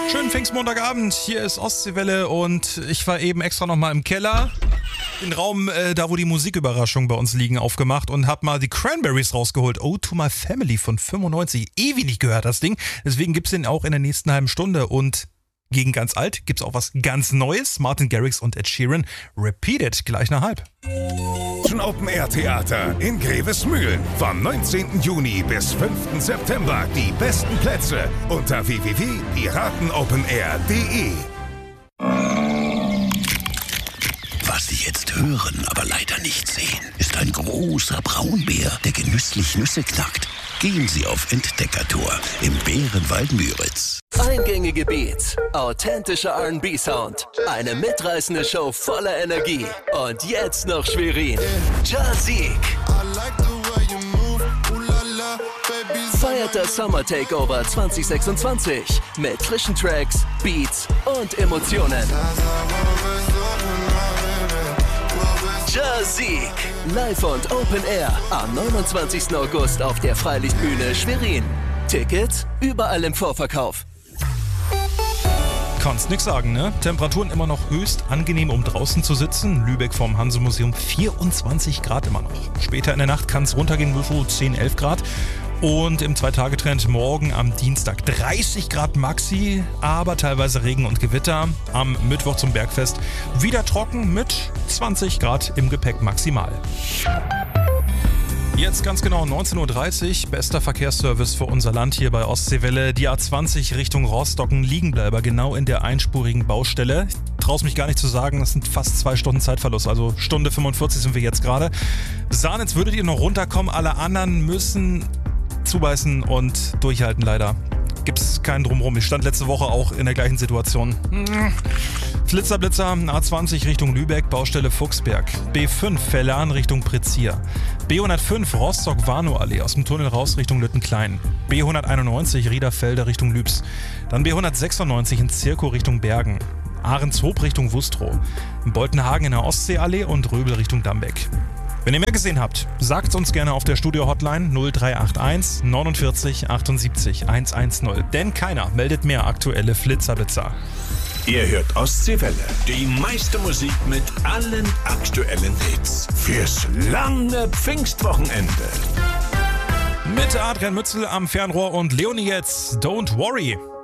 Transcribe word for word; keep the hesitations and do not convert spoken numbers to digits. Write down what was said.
Schönen Pfingstmontagabend, hier ist Ostseewelle und ich war eben extra nochmal im Keller, den Raum, äh, da wo die Musiküberraschungen bei uns liegen, aufgemacht und hab mal die Cranberries rausgeholt. Oh to My Family von fünfundneunzig, ewig nicht gehört das Ding, deswegen gibt's den auch in der nächsten halben Stunde und gegen ganz alt gibt's auch was ganz Neues, Martin Garrix und Ed Sheeran, Repeat It, gleich nach halb. Open Air Theater in Grevesmühlen. Vom neunzehnten Juni bis fünften September die besten Plätze unter w w w punkt piratenopenair punkt de. Was Sie jetzt hören, aber leider nicht sehen, ist ein großer Braunbär, der genüsslich Nüsse knackt. Gehen Sie auf Entdeckertour im Bärenwald Müritz. Eingängige Beats, authentischer R and B-Sound, eine mitreißende Show voller Energie und jetzt noch Schwerin. Jazik feiert das Summer Takeover zwanzig sechsundzwanzig mit frischen Tracks, Beats und Emotionen. Jazik, live und Open Air am neunundzwanzigsten August auf der Freilichtbühne Schwerin. Tickets überall im Vorverkauf. Kannst nix sagen, ne? Temperaturen immer noch höchst angenehm, um draußen zu sitzen. Lübeck vorm Hanse-Museum vierundzwanzig Grad immer noch. Später in der Nacht kann es runtergehen, so zehn, elf Grad. Und im Zwei-Tage-Trend morgen am Dienstag dreißig Grad Maxi, aber teilweise Regen und Gewitter. Am Mittwoch zum Bergfest wieder trocken mit zwanzig Grad im Gepäck maximal. Jetzt ganz genau neunzehn Uhr dreißig, bester Verkehrsservice für unser Land hier bei Ostseewelle. Die A zwanzig Richtung Rostocken, Liegenbleiber, genau in der einspurigen Baustelle. Ich traue es mich gar nicht zu sagen, das sind fast zwei Stunden Zeitverlust, also Stunde fünfundvierzig sind wir jetzt gerade. Sahnitz würdet ihr noch runterkommen, alle anderen müssen zubeißen und durchhalten leider. Gibt's keinen Drumherum. Ich stand letzte Woche auch in der gleichen Situation. Flitzerblitzer, A zwanzig Richtung Lübeck, Baustelle Fuchsberg. B fünf, Verlan Richtung Prezier. B hundertfünf, Rostock-Warnow-Allee, aus dem Tunnel raus Richtung Lüttenklein. B hunderteinundneunzig, Riederfelder Richtung Lübs. Dann B hundertsechsundneunzig in Zirkow Richtung Bergen. Ahrenshoop Richtung Wustrow. Boltenhagen in der Ostseeallee und Röbel Richtung Dambeck. Wenn ihr mehr gesehen habt, sagt's uns gerne auf der Studio-Hotline null drei acht eins neunundvierzig achtundsiebzig hundertzehn, denn keiner meldet mehr aktuelle Flitzerblitzer. Ihr hört Ostseewelle, die meiste Musik mit allen aktuellen Hits fürs lange Pfingstwochenende. Mit Adrian Mützel am Fernrohr und Leonie jetzt, Don't Worry.